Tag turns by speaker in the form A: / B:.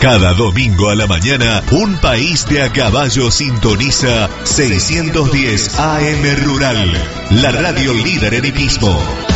A: Cada domingo a la mañana, un país de a caballo sintoniza 610 AM Rural, la radio líder en hipismo.